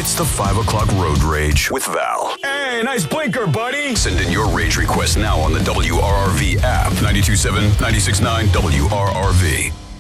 It's the 5 o'clock road rage with Val. Hey, nice blinker, buddy. Send in your rage request now on the WRRV app. 92.7, 96.9 WRRV.